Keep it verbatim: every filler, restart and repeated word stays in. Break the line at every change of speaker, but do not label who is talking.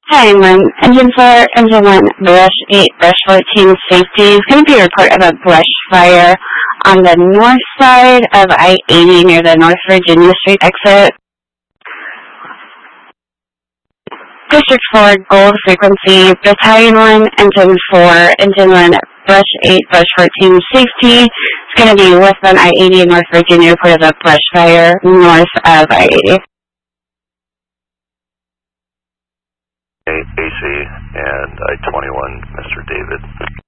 Hi, I'm Engine four, Engine one, Brush eight, Brush fourteen, safety. It's going to be a report of a brush fire on the north side of I eighty near the North Virginia Street exit. District four, Gold Frequency, Battalion one, Engine four, Engine one, Brush eight, Brush fourteen, safety. It's going to be westbound I eighty in North Virginia, report of a brush fire north of I eighty.
A C and I twenty-one, Mister David.